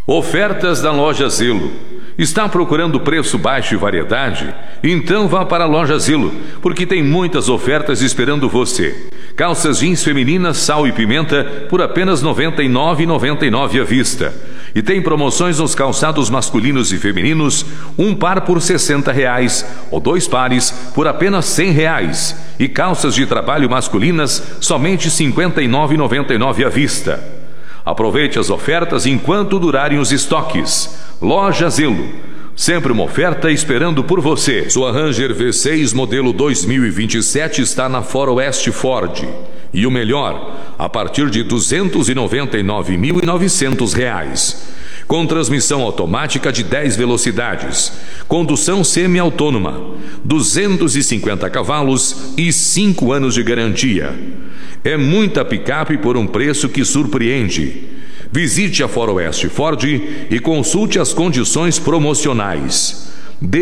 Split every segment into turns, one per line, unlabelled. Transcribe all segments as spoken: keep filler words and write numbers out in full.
Ofertas da Loja Zelo. Está procurando preço baixo e variedade? Então vá para a Loja Zelo, porque tem muitas ofertas esperando você. Calças jeans femininas sal e pimenta por apenas noventa e nove reais e noventa e nove centavos à vista. E tem promoções nos calçados masculinos e femininos, um par por sessenta reais ou dois pares por apenas cem reais. E calças de trabalho masculinas somente cinquenta e nove reais e noventa e nove centavos à vista. Aproveite as ofertas enquanto durarem os estoques. Loja Zelo. Sempre uma oferta esperando por você. Sua Ranger V seis modelo dois mil e vinte e sete está na Faroeste Ford. E o melhor, a partir de duzentos e noventa e nove mil e novecentos reais. Com transmissão automática de dez velocidades, condução semi-autônoma, duzentos e cinquenta cavalos e cinco anos de garantia. É muita picape por um preço que surpreende. Visite a Faroeste Ford e consulte as condições promocionais.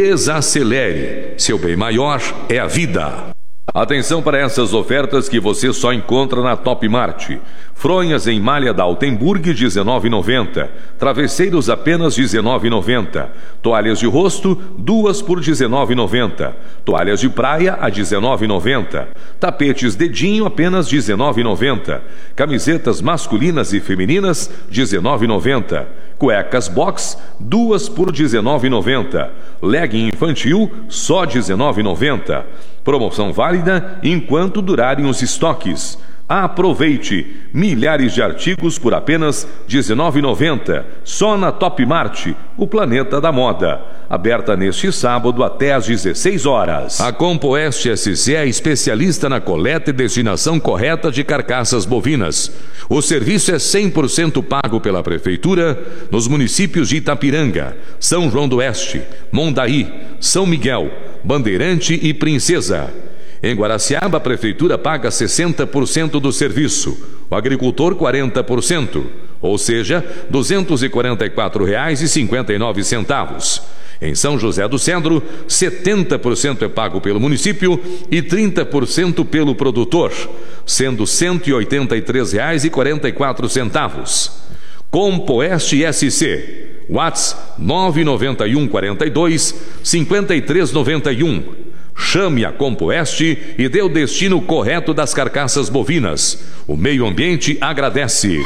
Desacelere, seu bem maior é a vida. Atenção para essas ofertas que você só encontra na Top Mart. Fronhas em malha da Altenburg, dezenove reais e noventa centavos. Travesseiros apenas dezenove reais e noventa centavos. Toalhas de rosto, duas por dezenove reais e noventa centavos. Toalhas de praia a dezenove reais e noventa centavos. Tapetes dedinho apenas dezenove reais e noventa centavos. Camisetas masculinas e femininas, dezenove reais e noventa centavos. Cuecas box, duas por dezenove reais e noventa centavos. Legging infantil, só dezenove reais e noventa centavos. Promoção válida enquanto durarem os estoques. Aproveite! Milhares de artigos por apenas dezenove reais e noventa centavos. Só na Top Mart, o planeta da moda. Aberta neste sábado até às dezesseis horas. A Compoeste S C é especialista na coleta e destinação correta de carcaças bovinas. O serviço é cem por cento pago pela Prefeitura nos municípios de Itapiranga, São João do Oeste, Mondaí, São Miguel, Bandeirante e Princesa. Em Guaraciaba, a Prefeitura paga sessenta por cento do serviço, o agricultor quarenta por cento, ou seja, duzentos e quarenta e quatro reais e cinquenta e nove centavos. Em São José do Cedro, setenta por cento é pago pelo município e trinta por cento pelo produtor, sendo cento e oitenta e três reais e quarenta e quatro centavos. Compoeste S C. WhatsApp nove nove um quatro dois cinco três nove um. Chame a Compoeste e dê o destino correto das carcaças bovinas. O meio ambiente agradece.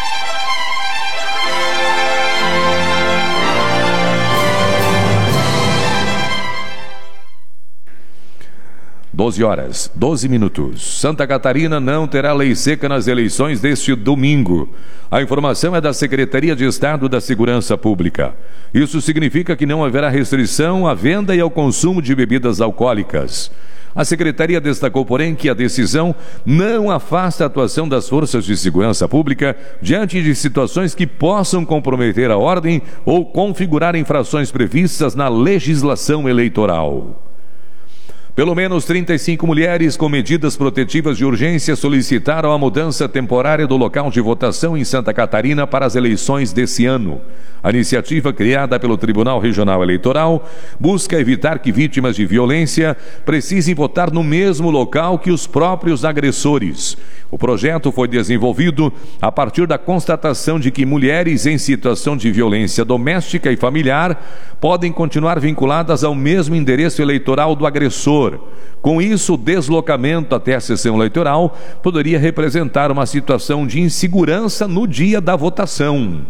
doze horas, doze minutos. Santa Catarina não terá lei seca nas eleições deste domingo. A informação é da Secretaria de Estado da Segurança Pública. Isso significa que não haverá restrição à venda e ao consumo de bebidas alcoólicas. A Secretaria destacou, porém, que a decisão não afasta a atuação das forças de segurança pública diante de situações que possam comprometer a ordem ou configurar infrações previstas na legislação eleitoral. Pelo menos trinta e cinco mulheres com medidas protetivas de urgência solicitaram a mudança temporária do local de votação em Santa Catarina para as eleições desse ano. A iniciativa, criada pelo Tribunal Regional Eleitoral, busca evitar que vítimas de violência precisem votar no mesmo local que os próprios agressores. O projeto foi desenvolvido a partir da constatação de que mulheres em situação de violência doméstica e familiar podem continuar vinculadas ao mesmo endereço eleitoral do agressor. Com isso, o deslocamento até a sessão eleitoral poderia representar uma situação de insegurança no dia da votação.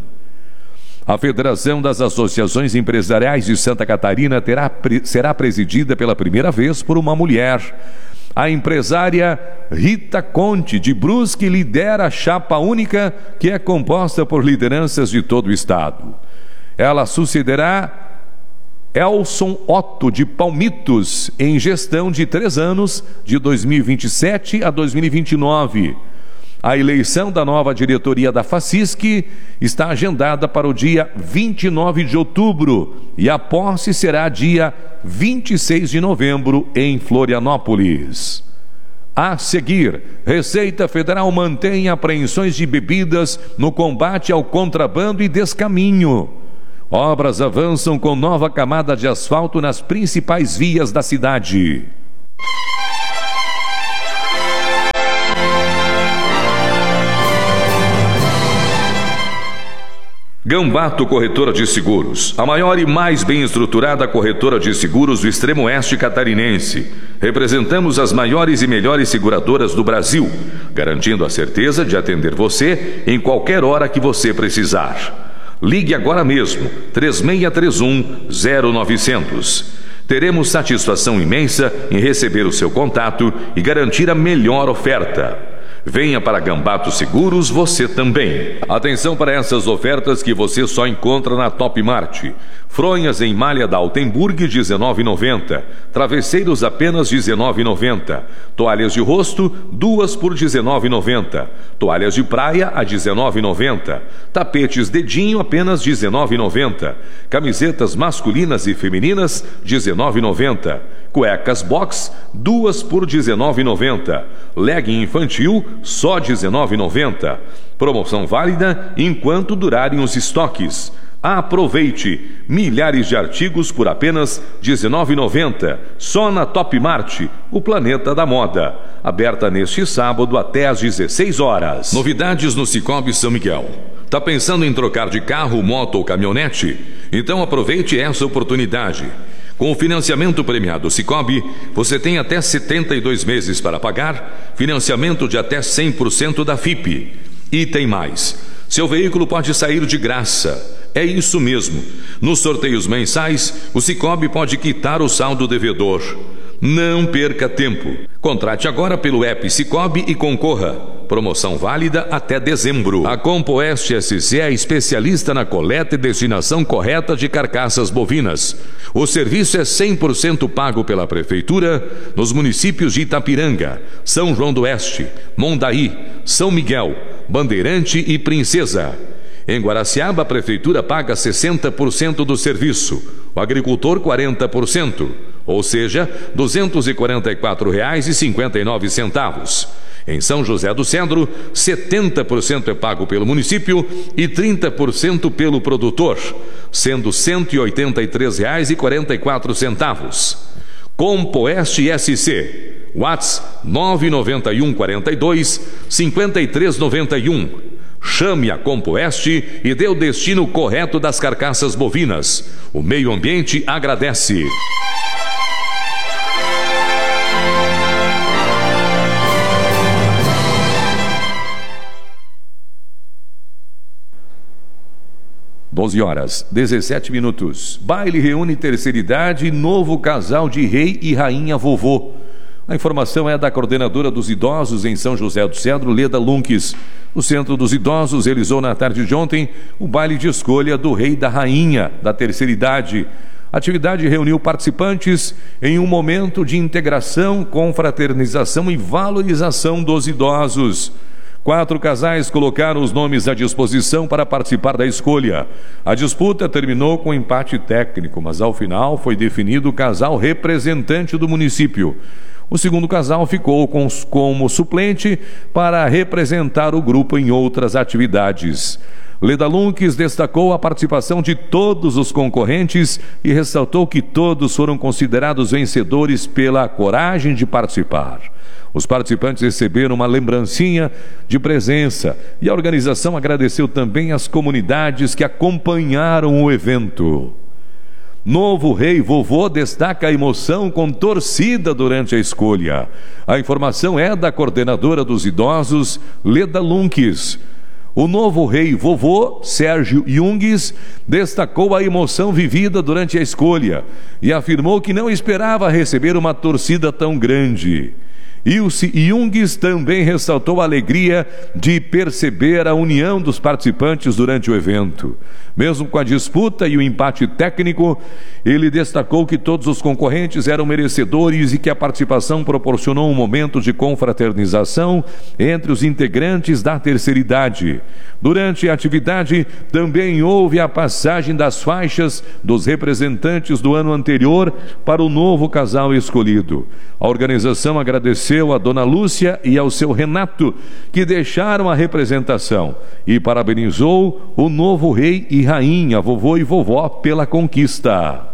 A Federação das Associações Empresariais de Santa Catarina terá, será presidida pela primeira vez por uma mulher. A empresária Rita Conte, de Brusque, lidera a chapa única, que é composta por lideranças de todo o estado. Ela sucederá Elson Otto, de Palmitos, em gestão de três anos, de dois mil e vinte e sete a dois mil e vinte e nove. A eleição da nova diretoria da FACISC está agendada para o dia vinte e nove de outubro e a posse será dia vinte e seis de novembro em Florianópolis. A seguir, Receita Federal mantém apreensões de bebidas no combate ao contrabando e descaminho. Obras avançam com nova camada de asfalto nas principais vias da cidade. Gambato Corretora de Seguros, a maior e mais bem estruturada corretora de seguros do extremo oeste catarinense. Representamos as maiores e melhores seguradoras do Brasil, garantindo a certeza de atender você em qualquer hora que você precisar. Ligue agora mesmo, três seis três um, zero nove zero zero. Teremos satisfação imensa em receber o seu contato e garantir a melhor oferta. Venha para Gambato Seguros você também. Atenção para essas ofertas que você só encontra na Top Mart. Fronhas em malha da Altenburg, dezenove reais e noventa centavos. Travesseiros apenas dezenove reais e noventa centavos. Toalhas de rosto, duas por dezenove reais e noventa centavos. Toalhas de praia a dezenove reais e noventa centavos. Tapetes dedinho apenas dezenove reais e noventa centavos. Camisetas masculinas e femininas, dezenove reais e noventa centavos. Cuecas box, duas por dezenove reais e noventa centavos. Legging infantil, só dezenove reais e noventa centavos. Promoção válida enquanto durarem os estoques. Aproveite! Milhares de artigos por apenas dezenove reais e noventa centavos. Só na Top Mart, o planeta da moda. Aberta neste sábado até às dezesseis horas. Novidades no Cicobi São Miguel. Tá pensando em trocar de carro, moto ou caminhonete? Então aproveite essa oportunidade. Com o financiamento premiado Cicobi, você tem até setenta e dois meses para pagar, financiamento de até cem por cento da F I P. E tem mais. Seu veículo pode sair de graça. É isso mesmo. Nos sorteios mensais, o Cicobi pode quitar o saldo devedor. Não perca tempo. Contrate agora pelo app Cicobi e concorra. Promoção válida até dezembro. A Compoeste S C é especialista na coleta e destinação correta de carcaças bovinas. O serviço é cem por cento pago pela Prefeitura nos municípios de Itapiranga, São João do Oeste, Mondaí, São Miguel, Bandeirante e Princesa. Em Guaraciaba, a Prefeitura paga sessenta por cento do serviço, o agricultor quarenta por cento, ou seja, duzentos e quarenta e quatro reais e cinquenta e nove centavos. Em São José do Cedro, setenta por cento é pago pelo município e trinta por cento pelo produtor, sendo cento e oitenta e três reais e quarenta e quatro centavos. Compoeste S C, WhatsApp nove nove um quatro dois, cinco três nove um. Chame a Compoeste e dê o destino correto das carcaças bovinas. O meio ambiente agradece. doze horas, dezessete minutos. Baile reúne terceira idade e novo casal de rei e rainha vovô. A informação é da coordenadora dos idosos em São José do Cedro, Leda Lunques. O Centro dos Idosos realizou na tarde de ontem o baile de escolha do rei e da rainha da terceira idade. A atividade reuniu participantes em um momento de integração, confraternização e valorização dos idosos. Quatro casais colocaram os nomes à disposição para participar da escolha. A disputa terminou com empate técnico, mas ao final foi definido o casal representante do município. O segundo casal ficou com, como suplente para representar o grupo em outras atividades. Leda Lunques destacou a participação de todos os concorrentes e ressaltou que todos foram considerados vencedores pela coragem de participar. Os participantes receberam uma lembrancinha de presença e a organização agradeceu também as comunidades que acompanharam o evento. Novo rei vovô destaca a emoção com torcida durante a escolha. A informação é da coordenadora dos idosos, Leda Lunques. O novo rei vovô, Sérgio Jungues, destacou a emoção vivida durante a escolha e afirmou que não esperava receber uma torcida tão grande. Ilse Jungues também ressaltou a alegria de perceber a união dos participantes durante o evento. Mesmo com a disputa e o empate técnico, ele destacou que todos os concorrentes eram merecedores e que a participação proporcionou um momento de confraternização entre os integrantes da terceira idade. Durante a atividade, também houve a passagem das faixas dos representantes do ano anterior para o novo casal escolhido. A organização agradeceu a dona Lúcia e ao seu Renato, que deixaram a representação, e parabenizou o novo rei e rainha, vovô e vovó, pela conquista.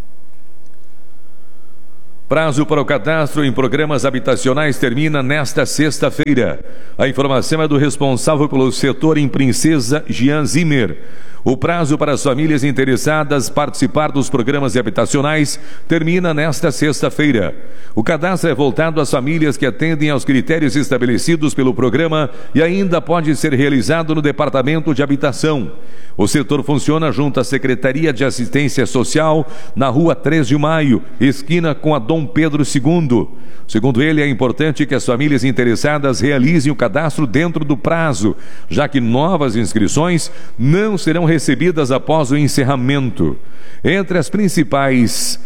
Prazo para o cadastro em programas habitacionais termina nesta sexta-feira. A informação é do responsável pelo setor em Princesa, Jean Zimmer. O prazo para as famílias interessadas participar dos programas habitacionais termina nesta sexta-feira. O cadastro é voltado às famílias que atendem aos critérios estabelecidos pelo programa e ainda pode ser realizado no Departamento de Habitação. O setor funciona junto à Secretaria de Assistência Social, na Rua três de maio, esquina com a Dom Pedro segundo. Segundo ele, é importante que as famílias interessadas realizem o cadastro dentro do prazo, já que novas inscrições não serão recebidas após o encerramento. Entre as principais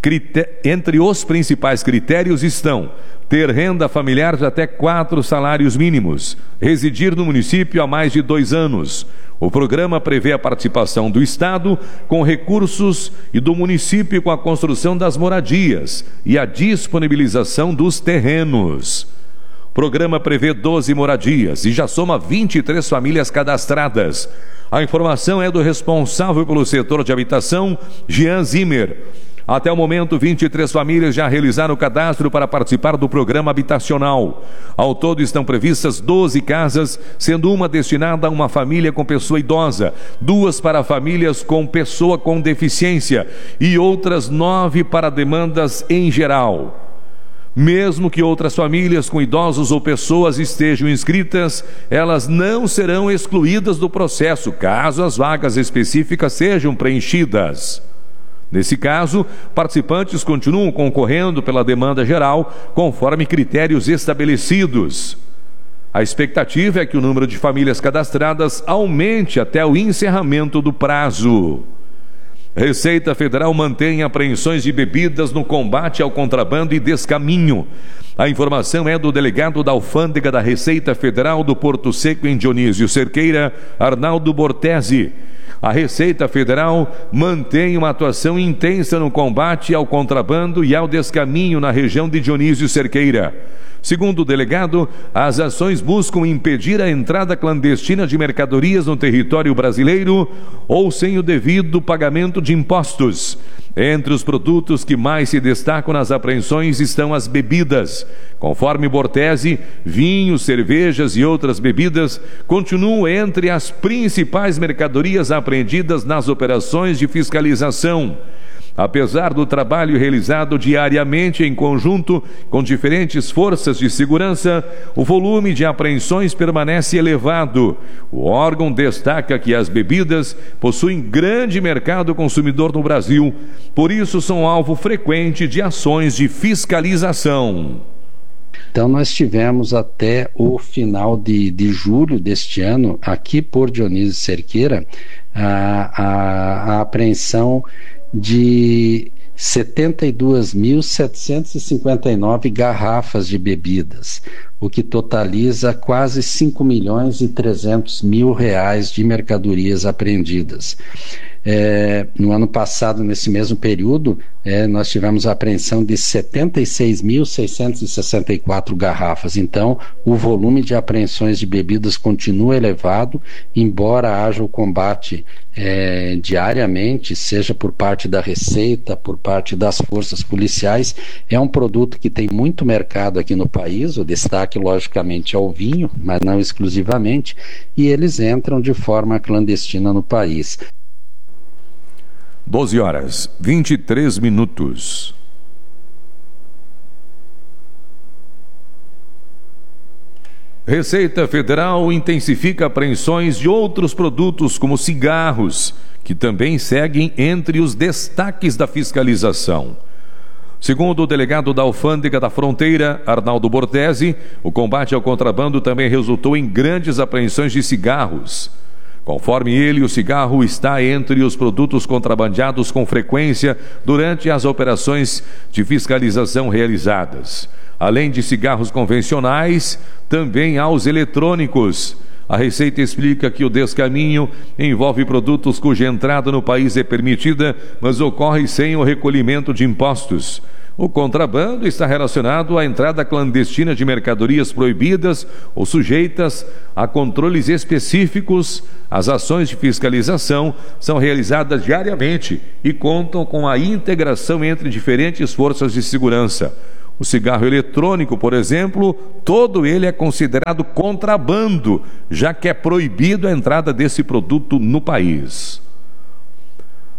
Entre os principais critérios estão ter renda familiar de até quatro salários mínimos, residir no município há mais de dois anos. O programa prevê a participação do Estado com recursos e do município com a construção das moradias e a disponibilização dos terrenos. O programa prevê doze moradias e já soma vinte e três famílias cadastradas. A informação é do responsável pelo setor de habitação, Jean Zimmer. Até o momento, vinte e três famílias já realizaram o cadastro para participar do programa habitacional. Ao todo estão previstas doze casas, sendo uma destinada a uma família com pessoa idosa, duas para famílias com pessoa com deficiência e outras nove para demandas em geral. Mesmo que outras famílias com idosos ou pessoas estejam inscritas, elas não serão excluídas do processo, caso as vagas específicas sejam preenchidas. Nesse caso, participantes continuam concorrendo pela demanda geral, conforme critérios estabelecidos. A expectativa é que o número de famílias cadastradas aumente até o encerramento do prazo. Receita Federal mantém apreensões de bebidas no combate ao contrabando e descaminho. A informação é do delegado da Alfândega da Receita Federal do Porto Seco, em Dionísio Cerqueira, Arnaldo Bortesi. A Receita Federal mantém uma atuação intensa no combate ao contrabando e ao descaminho na região de Dionísio Cerqueira. Segundo o delegado, as ações buscam impedir a entrada clandestina de mercadorias no território brasileiro ou sem o devido pagamento de impostos. Entre os produtos que mais se destacam nas apreensões estão as bebidas. Conforme Bortesi, vinhos, cervejas e outras bebidas continuam entre as principais mercadorias apreendidas nas operações de fiscalização. Apesar do trabalho realizado diariamente em conjunto com diferentes forças de segurança, o volume de apreensões permanece elevado. O órgão destaca que as bebidas possuem grande mercado consumidor no Brasil, por isso são alvo frequente de ações de fiscalização.
Então nós tivemos até o final de, de julho deste ano, aqui por Dionísio Cerqueira, a, a, a apreensão de setenta e duas mil setecentos e cinquenta e nove garrafas de bebidas, o que totaliza quase cinco milhões e trezentos mil reais de mercadorias apreendidas. É, no ano passado, nesse mesmo período, é, nós tivemos a apreensão de setenta e seis mil seiscentos e sessenta e quatro garrafas. Então, o volume de apreensões de bebidas continua elevado, embora haja o combate é, diariamente, seja por parte da Receita, por parte das forças policiais. É um produto que tem muito mercado aqui no país, o destaque, logicamente, é o vinho, mas não exclusivamente, e eles entram de forma clandestina no país.
doze horas, vinte e três minutos. Receita Federal intensifica apreensões de outros produtos como cigarros, que também seguem entre os destaques da fiscalização. Segundo o delegado da Alfândega da Fronteira, Arnaldo Bortesi, o combate ao contrabando também resultou em grandes apreensões de cigarros. Conforme ele, o cigarro está entre os produtos contrabandeados com frequência durante as operações de fiscalização realizadas. Além de cigarros convencionais, também há os eletrônicos. A Receita explica que o descaminho envolve produtos cuja entrada no país é permitida, mas ocorre sem o recolhimento de impostos. O contrabando está relacionado à entrada clandestina de mercadorias proibidas ou sujeitas a controles específicos. As ações de fiscalização são realizadas diariamente e contam com a integração entre diferentes forças de segurança. O cigarro eletrônico, por exemplo, todo ele é considerado contrabando, já que é proibido a entrada desse produto no país.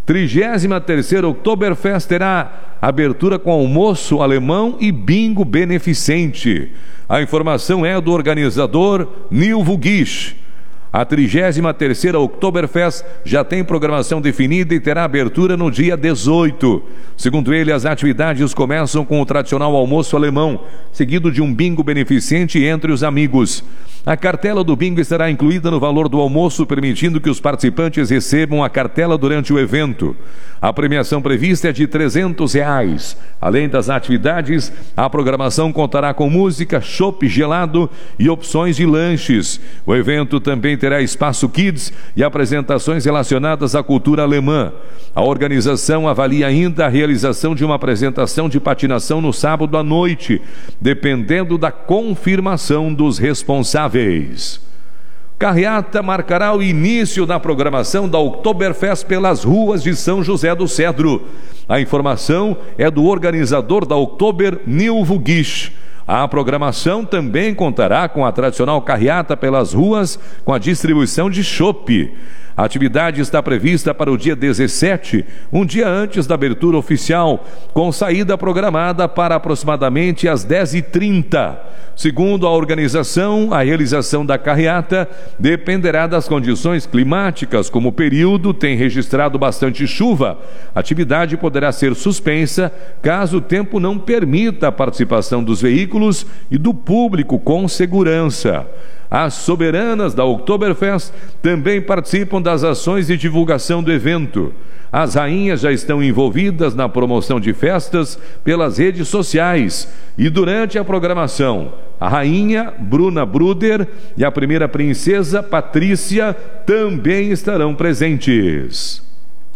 trigésima terceira Oktoberfest terá abertura com almoço alemão e bingo beneficente. A informação é do organizador Nilvo Guisch. A trigésima terceira Oktoberfest já tem programação definida e terá abertura no dia dezoito. Segundo ele, as atividades começam com o tradicional almoço alemão, seguido de um bingo beneficente entre os amigos. A cartela do bingo estará incluída no valor do almoço, permitindo que os participantes recebam a cartela durante o evento. A premiação prevista é de trezentos reais. Além das atividades, a programação contará com música, chopp gelado e opções de lanches. O evento também terá espaço Kids e apresentações relacionadas à cultura alemã. A organização avalia ainda a realização de uma apresentação de patinação no sábado à noite, dependendo da confirmação dos responsáveis. Carreata marcará o início da programação da Oktoberfest pelas ruas de São José do Cedro. A informação é do organizador da Oktober, Nilvo Guisch. A programação também contará com a tradicional carreata pelas ruas, com a distribuição de chopp. A atividade está prevista para o dia dezessete, um dia antes da abertura oficial, com saída programada para aproximadamente às dez e trinta. Segundo a organização, a realização da carreata dependerá das condições climáticas. Como o período tem registrado bastante chuva, a atividade poderá ser suspensa caso o tempo não permita a participação dos veículos e do público com segurança. As soberanas da Oktoberfest também participam das ações de divulgação do evento. As rainhas já estão envolvidas na promoção de festas pelas redes sociais e durante a programação. A rainha Bruna Bruder e a primeira princesa Patrícia também estarão presentes.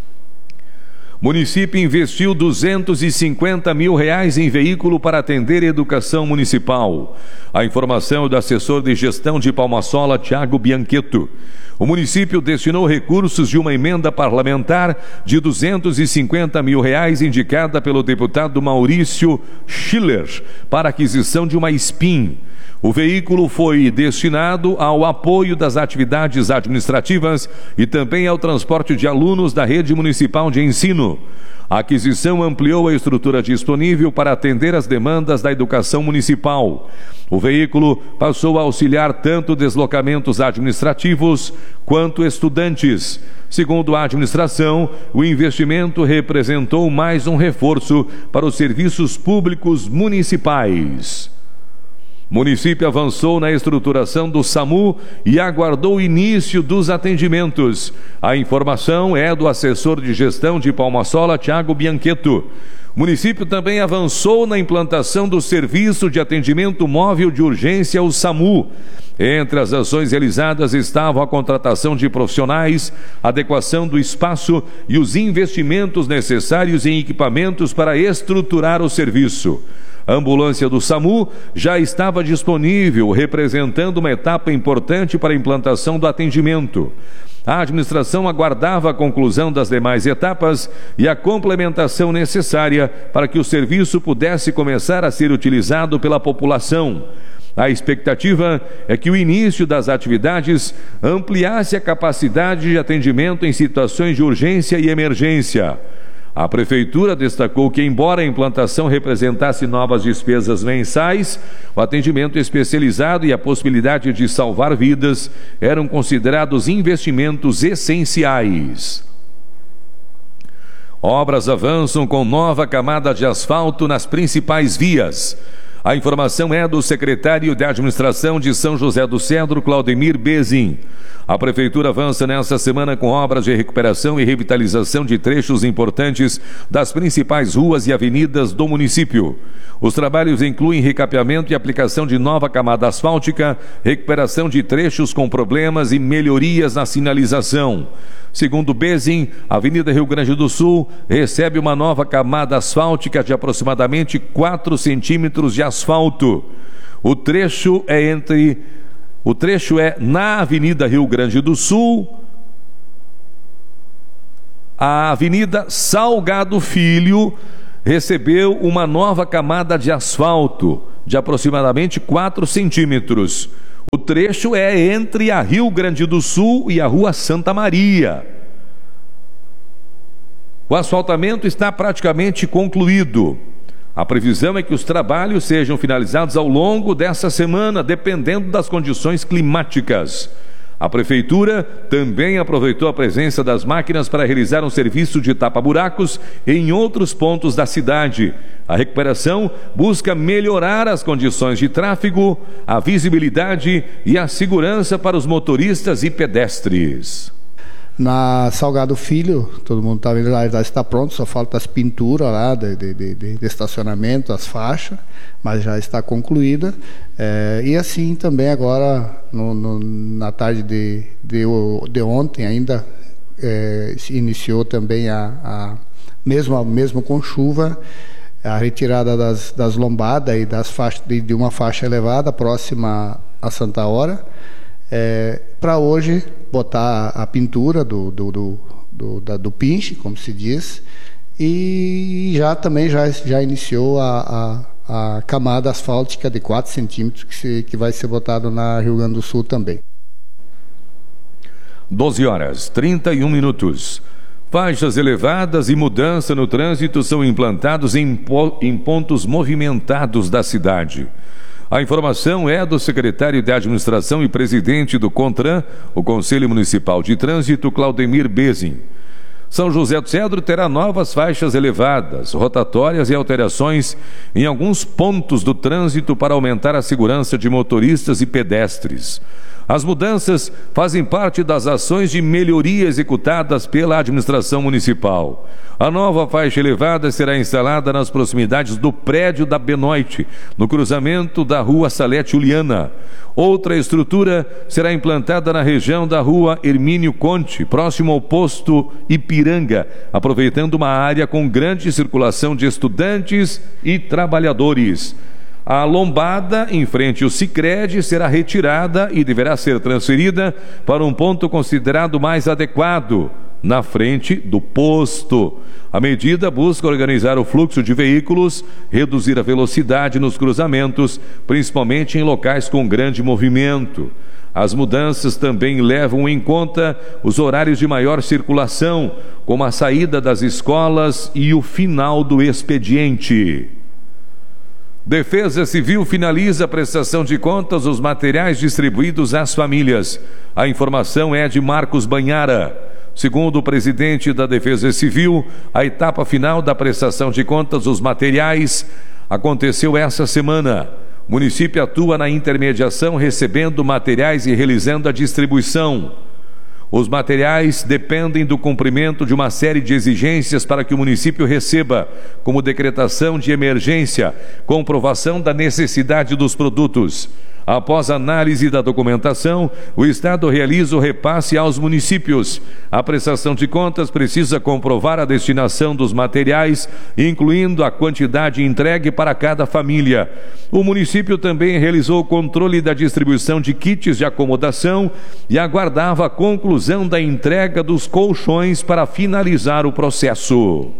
Município investiu duzentos e cinquenta mil reais em veículo para atender a educação municipal. A informação é do assessor de gestão de Palma-Sola, Tiago Biancheto. O município destinou recursos de uma emenda parlamentar de duzentos e cinquenta mil reais indicada pelo deputado Maurício Schiller para aquisição de uma Spin. O veículo foi destinado ao apoio das atividades administrativas e também ao transporte de alunos da rede municipal de ensino. A aquisição ampliou a estrutura disponível para atender as demandas da educação municipal. O veículo passou a auxiliar tanto deslocamentos administrativos quanto estudantes. Segundo a administração, o investimento representou mais um reforço para os serviços públicos municipais. O município avançou na estruturação do SAMU e aguardou o início dos atendimentos. A informação é do assessor de gestão de Palma-Sola, Tiago Biancheto. O município também avançou na implantação do Serviço de Atendimento Móvel de Urgência, o SAMU. Entre as ações realizadas estavam a contratação de profissionais, adequação do espaço e os investimentos necessários em equipamentos para estruturar o serviço. A ambulância do SAMU já estava disponível, representando uma etapa importante para a implantação do atendimento. A administração aguardava a conclusão das demais etapas e a complementação necessária para que o serviço pudesse começar a ser utilizado pela população. A expectativa é que o início das atividades ampliasse a capacidade de atendimento em situações de urgência e emergência. A Prefeitura destacou que, embora a implantação representasse novas despesas mensais, o atendimento especializado e a possibilidade de salvar vidas eram considerados investimentos essenciais. Obras avançam com nova camada de asfalto nas principais vias. A informação é do secretário de Administração de São José do Cedro, Claudemir Bezin. A Prefeitura avança nesta semana com obras de recuperação e revitalização de trechos importantes das principais ruas e avenidas do município. Os trabalhos incluem recapeamento e aplicação de nova camada asfáltica, recuperação de trechos com problemas e melhorias na sinalização. Segundo Bezin, a Avenida Rio Grande do Sul recebe uma nova camada asfáltica de aproximadamente quatro centímetros de asfalto. O trecho é entre... O trecho é na Avenida Rio Grande do Sul, a Avenida Salgado Filho recebeu uma nova camada de asfalto de aproximadamente quatro centímetros. O trecho é entre a Rio Grande do Sul e a Rua Santa Maria. O asfaltamento está praticamente concluído. A previsão é que os trabalhos sejam finalizados ao longo dessa semana, dependendo das condições climáticas. A Prefeitura também aproveitou a presença das máquinas para realizar um serviço de tapa-buracos em outros pontos da cidade. A recuperação busca melhorar as condições de tráfego, a visibilidade e a segurança para os motoristas e pedestres.
Na Salgado Filho, todo mundo está vendo lá, já está pronto, só falta as pinturas lá de, de, de, de estacionamento, as faixas, mas já está concluída. É, e assim também agora, no, no, na tarde de, de, de ontem ainda, é, se iniciou também, a, a, mesmo, mesmo com chuva, a retirada das, das lombadas e das faixas, de, de uma faixa elevada próxima a Santa Hora, é, para hoje botar a pintura do, do, do, do, da, do pinche, como se diz, e já também já, já iniciou a, a, a camada asfáltica de quatro centímetros que, se, que vai ser botado na Rio Grande do Sul também.
doze horas, trinta e um minutos. Faixas elevadas e mudança no trânsito são implantados em, po em pontos movimentados da cidade. A informação é do secretário de Administração e presidente do CONTRAN, o Conselho Municipal de Trânsito, Claudemir Bezin. São José do Cedro terá novas faixas elevadas, rotatórias e alterações em alguns pontos do trânsito para aumentar a segurança de motoristas e pedestres. As mudanças fazem parte das ações de melhoria executadas pela administração municipal. A nova faixa elevada será instalada nas proximidades do prédio da Benoite, no cruzamento da rua Salete Uliana. Outra estrutura será implantada na região da rua Hermínio Conte, próximo ao posto Ipiranga, aproveitando uma área com grande circulação de estudantes e trabalhadores. A lombada em frente ao Sicredi será retirada e deverá ser transferida para um ponto considerado mais adequado, na frente do posto. A medida busca organizar o fluxo de veículos, reduzir a velocidade nos cruzamentos, principalmente em locais com grande movimento. As mudanças também levam em conta os horários de maior circulação, como a saída das escolas e o final do expediente. Defesa Civil finaliza a prestação de contas dos materiais distribuídos às famílias. A informação é de Marcos Banhara. Segundo o presidente da Defesa Civil, a etapa final da prestação de contas dos materiais aconteceu essa semana. O município atua na intermediação, recebendo materiais e realizando a distribuição. Os materiais dependem do cumprimento de uma série de exigências para que o município receba, como decretação de emergência, comprovação da necessidade dos produtos. Após análise da documentação, o Estado realiza o repasse aos municípios. A prestação de contas precisa comprovar a destinação dos materiais, incluindo a quantidade entregue para cada família. O município também realizou o controle da distribuição de kits de acomodação e aguardava a conclusão da entrega dos colchões para finalizar o processo.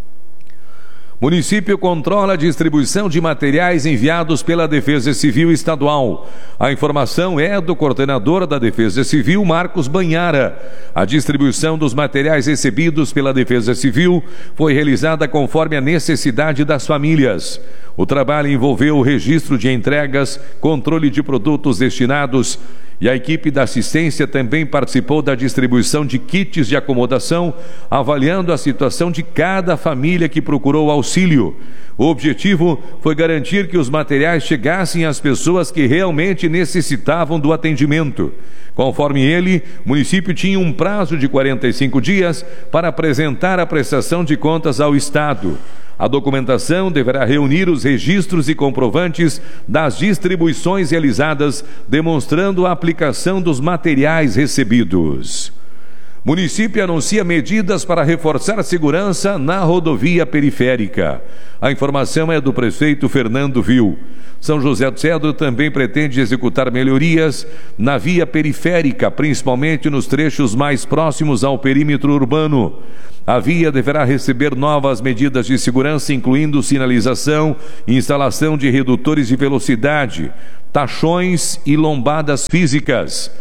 Município controla a distribuição de materiais enviados pela Defesa Civil Estadual. A informação é do coordenador da Defesa Civil, Marcos Banhara. A distribuição dos materiais recebidos pela Defesa Civil foi realizada conforme a necessidade das famílias. O trabalho envolveu o registro de entregas, controle de produtos destinados, e a equipe da assistência também participou da distribuição de kits de acomodação, avaliando a situação de cada família que procurou auxílio. O objetivo foi garantir que os materiais chegassem às pessoas que realmente necessitavam do atendimento. Conforme ele, o município tinha um prazo de quarenta e cinco dias para apresentar a prestação de contas ao Estado. A documentação deverá reunir os registros e comprovantes das distribuições realizadas, demonstrando a aplicação dos materiais recebidos. Município anuncia medidas para reforçar a segurança na rodovia periférica. A informação é do prefeito Fernando Vil. São José do Cedro também pretende executar melhorias na via periférica, principalmente nos trechos mais próximos ao perímetro urbano. A via deverá receber novas medidas de segurança, incluindo sinalização, instalação de redutores de velocidade, tachões e lombadas físicas.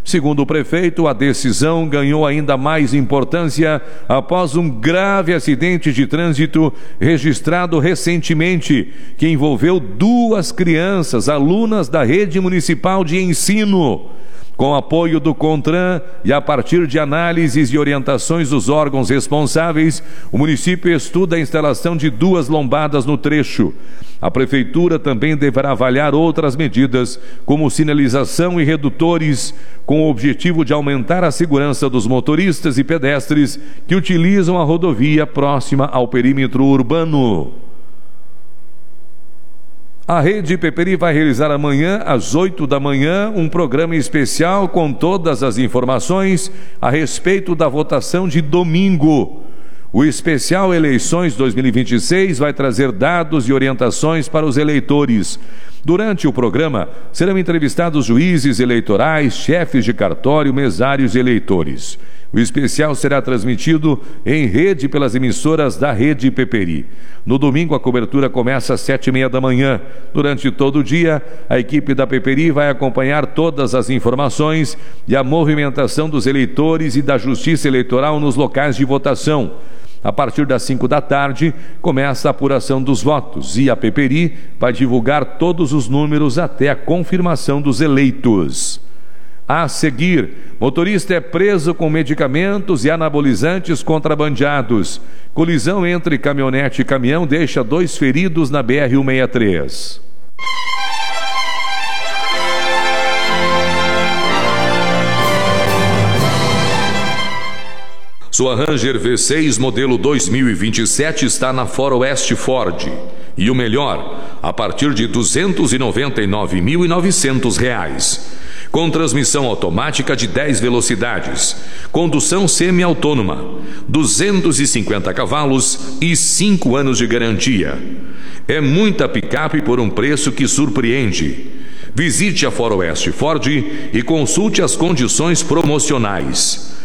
Segundo o prefeito, a decisão ganhou ainda mais importância após um grave acidente de trânsito registrado recentemente, que envolveu duas crianças, alunas da rede municipal de ensino. Com apoio do CONTRAN e a partir de análises e orientações dos órgãos responsáveis, o município estuda a instalação de duas lombadas no trecho. A prefeitura também deverá avaliar outras medidas, como sinalização e redutores, com o objetivo de aumentar a segurança dos motoristas e pedestres que utilizam a rodovia próxima ao perímetro urbano. A Rede Peperi vai realizar amanhã, às oito da manhã, um programa especial com todas as informações a respeito da votação de domingo. O especial Eleições dois mil e vinte e seis vai trazer dados e orientações para os eleitores. Durante o programa, serão entrevistados juízes eleitorais, chefes de cartório, mesários e eleitores. O especial será transmitido em rede pelas emissoras da Rede Peperi. No domingo, a cobertura começa às sete e meia da manhã. Durante todo o dia, a equipe da Peperi vai acompanhar todas as informações e a movimentação dos eleitores e da Justiça Eleitoral nos locais de votação. A partir das cinco da tarde, começa a apuração dos votos e a Peperi vai divulgar todos os números até a confirmação dos eleitos. A seguir, motorista é preso com medicamentos e anabolizantes contrabandeados. Colisão entre caminhonete e caminhão deixa dois feridos na B R cento e sessenta e três. Sua Ranger V seis modelo dois mil e vinte e sete está na Faroeste Ford. E o melhor, a partir de duzentos e noventa e nove mil e novecentos reais. Com transmissão automática de dez velocidades, condução semi-autônoma, duzentos e cinquenta cavalos e cinco anos de garantia. É muita picape por um preço que surpreende. Visite a Faroeste Ford e consulte as condições promocionais.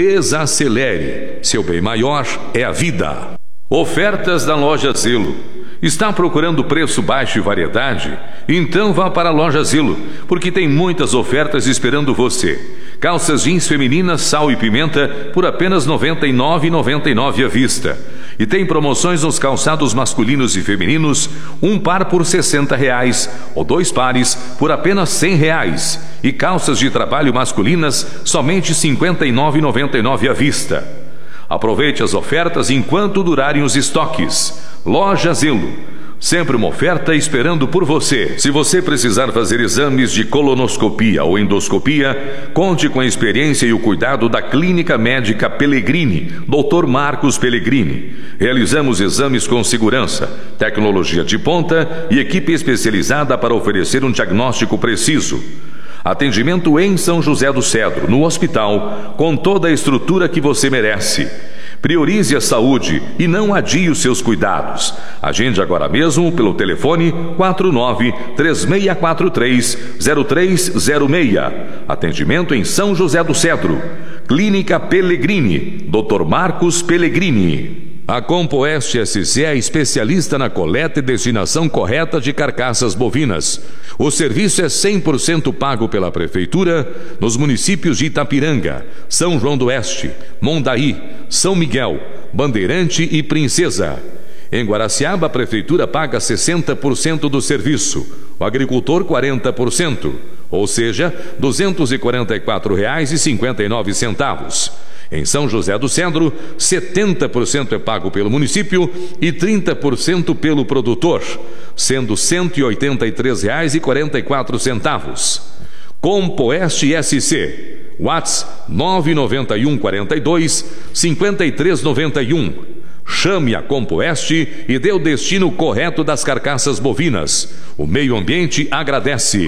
Desacelere, seu bem maior é a vida. Ofertas da Loja Zelo. Está procurando preço baixo e variedade? Então vá para a Loja Zelo, porque tem muitas ofertas esperando você. Calças jeans femininas sal e pimenta por apenas noventa e nove reais e noventa e nove centavos à vista. E tem promoções nos calçados masculinos e femininos, um par por sessenta reais ou dois pares por apenas cem reais. E calças de trabalho masculinas somente cinquenta e nove reais e noventa e nove centavos à vista. Aproveite as ofertas enquanto durarem os estoques. Loja Zelo. Sempre uma oferta esperando por você. Se você precisar fazer exames de colonoscopia ou endoscopia, conte com a experiência e o cuidado da Clínica Médica Pellegrini, doutor Marcos Pellegrini. Realizamos exames com segurança, tecnologia de ponta e equipe especializada para oferecer um diagnóstico preciso. Atendimento em São José do Cedro, no hospital, com toda a estrutura que você merece. Priorize a saúde e não adie os seus cuidados. Agende agora mesmo pelo telefone quatro nove três seis quatro três zero três zero seis. Atendimento em São José do Cedro. Clínica Pellegrini, doutor Marcos Pellegrini. A Compoeste S C é especialista na coleta e destinação correta de carcaças bovinas. O serviço é cem por cento pago pela Prefeitura nos municípios de Itapiranga, São João do Oeste, Mondaí, São Miguel, Bandeirante e Princesa. Em Guaraciaba, a Prefeitura paga sessenta por cento do serviço, o agricultor quarenta por cento, ou seja, duzentos e quarenta e quatro reais e cinquenta e nove centavos. Em São José do Cedro, setenta por cento é pago pelo município e trinta por cento pelo produtor, sendo cento e oitenta e três reais e quarenta e quatro centavos. Compoeste S C, WhatsApp nove nove um quatro dois cinco três nove um. Chame a Compoeste e dê o destino correto das carcaças bovinas. O meio ambiente agradece.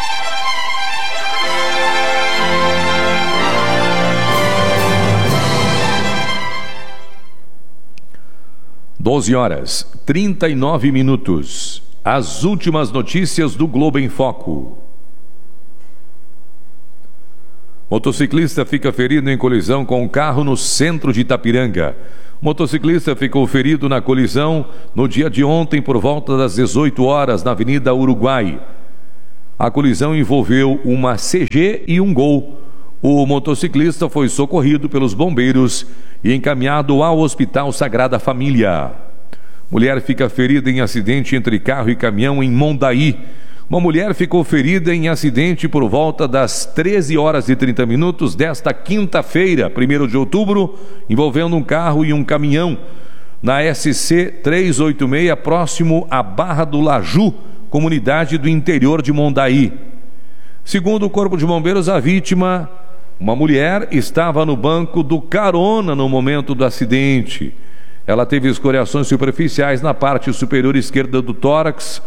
doze horas, trinta e nove minutos. As últimas notícias do Globo em Foco. Motociclista fica ferido em colisão com um carro no centro de Itapiranga. O motociclista ficou ferido na colisão no dia de ontem por volta das dezoito horas na Avenida Uruguai. A colisão envolveu uma C G e um Gol. O motociclista foi socorrido pelos bombeiros e encaminhado ao Hospital Sagrada Família. Mulher fica ferida em acidente entre carro e caminhão em Mondaí. Uma mulher ficou ferida em acidente por volta das treze horas e trinta minutos desta quinta-feira, primeiro de outubro, envolvendo um carro e um caminhão, na S C trezentos e oitenta e seis, próximo à Barra do Laju, comunidade do interior de Mondaí. Segundo o Corpo de Bombeiros, a vítima, uma mulher, estava no banco do carona no momento do acidente. Ela teve escoriações superficiais na parte superior esquerda do tórax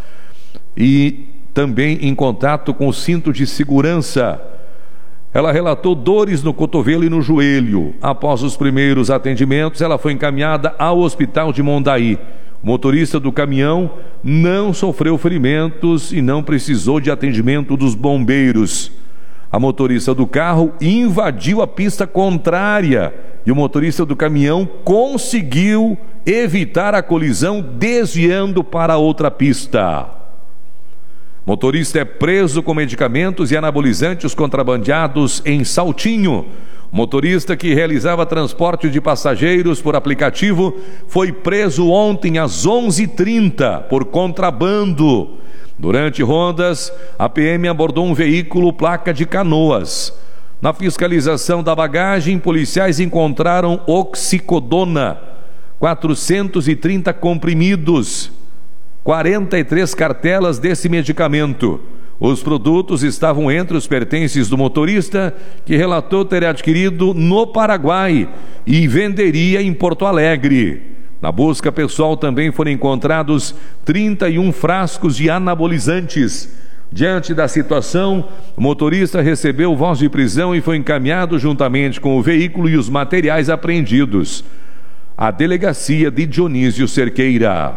e também em contato com o cinto de segurança. Ela relatou dores no cotovelo e no joelho. Após os primeiros atendimentos, ela foi encaminhada ao hospital de Mondaí. O motorista do caminhão não sofreu ferimentos e não precisou de atendimento dos bombeiros. A motorista do carro invadiu a pista contrária e o motorista do caminhão conseguiu evitar a colisão desviando para outra pista. Motorista é preso com medicamentos e anabolizantes contrabandeados em Saltinho. Motorista que realizava transporte de passageiros por aplicativo foi preso ontem às onze e trinta por contrabando. Durante rondas, a P M abordou um veículo placa de Canoas. Na fiscalização da bagagem, policiais encontraram oxicodona, quatrocentos e trinta comprimidos, quarenta e três cartelas desse medicamento. Os produtos estavam entre os pertences do motorista, que relatou ter adquirido no Paraguai e venderia em Porto Alegre. Na busca pessoal também foram encontrados trinta e um frascos de anabolizantes. Diante da situação, o motorista recebeu voz de prisão e foi encaminhado juntamente com o veículo e os materiais apreendidos à delegacia de Dionísio Cerqueira.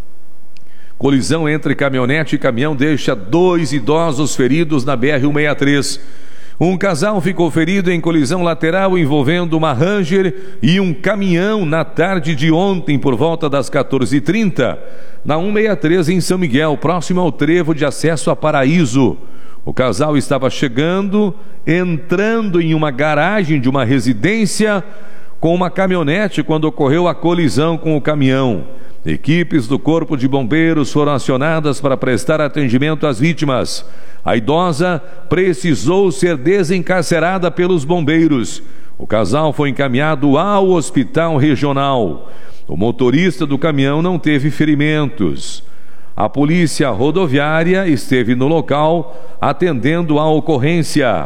Colisão entre caminhonete e caminhão deixa dois idosos feridos na B R cento e sessenta e três. Um casal ficou ferido em colisão lateral envolvendo uma Ranger e um caminhão na tarde de ontem por volta das quatorze e trinta, na cento e sessenta e três em São Miguel, próximo ao trevo de acesso a Paraíso. O casal estava chegando, entrando em uma garagem de uma residência com uma caminhonete quando ocorreu a colisão com o caminhão. Equipes do Corpo de Bombeiros foram acionadas para prestar atendimento às vítimas. A idosa precisou ser desencarcerada pelos bombeiros. O casal foi encaminhado ao hospital regional. O motorista do caminhão não teve ferimentos. A polícia rodoviária esteve no local atendendo a ocorrência.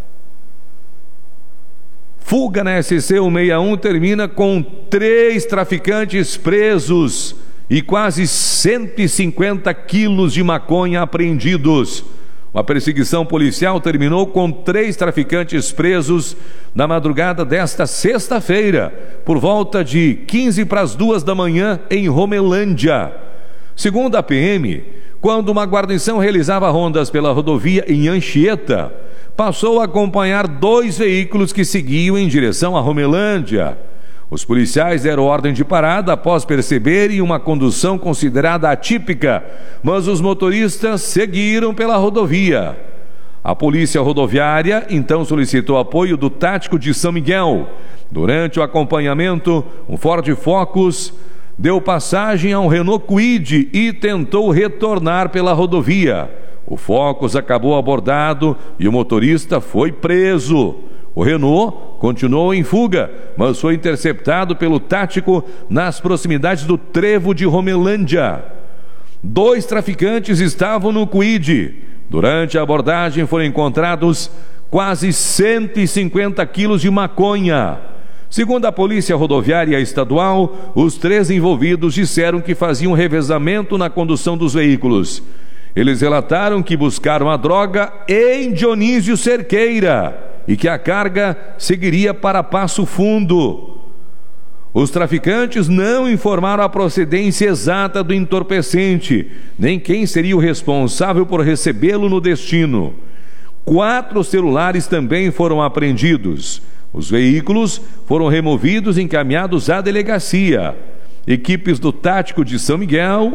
Fuga na S C cento e sessenta e um termina com três traficantes presos e quase cento e cinquenta quilos de maconha apreendidos. Uma perseguição policial terminou com três traficantes presos na madrugada desta sexta-feira, por volta de quinze para as duas da manhã, em Romelândia. Segundo a P M, quando uma guarnição realizava rondas pela rodovia em Anchieta, passou a acompanhar dois veículos que seguiam em direção a Romelândia. Os policiais deram ordem de parada após perceberem uma condução considerada atípica, mas os motoristas seguiram pela rodovia. A polícia rodoviária então solicitou apoio do tático de São Miguel. Durante o acompanhamento, um Ford Focus deu passagem a um Renault Kwid e tentou retornar pela rodovia. O Focus acabou abordado e o motorista foi preso. O Renault continuou em fuga, mas foi interceptado pelo tático nas proximidades do trevo de Romelândia. Dois traficantes estavam no Kwid. Durante a abordagem foram encontrados quase cento e cinquenta quilos de maconha. Segundo a Polícia Rodoviária Estadual, os três envolvidos disseram que faziam revezamento na condução dos veículos. Eles relataram que buscaram a droga em Dionísio Cerqueira e que a carga seguiria para Passo Fundo. Os traficantes não informaram a procedência exata do entorpecente, nem quem seria o responsável por recebê-lo no destino. Quatro celulares também foram apreendidos. Os veículos foram removidos e encaminhados à delegacia. Equipes do Tático de São Miguel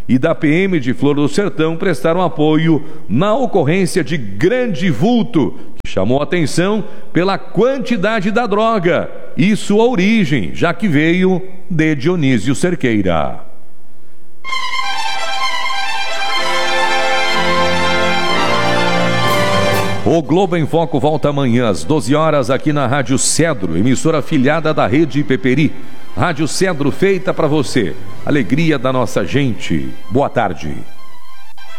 e da P M de Flor do Sertão prestaram apoio na ocorrência de grande vulto, que chamou atenção pela quantidade da droga e sua origem, já que veio de Dionísio Cerqueira. O Globo em Foco volta amanhã às doze horas aqui na Rádio Cedro, emissora afiliada da Rede Peperi. Rádio Cedro feita para você. Alegria da nossa gente. Boa tarde.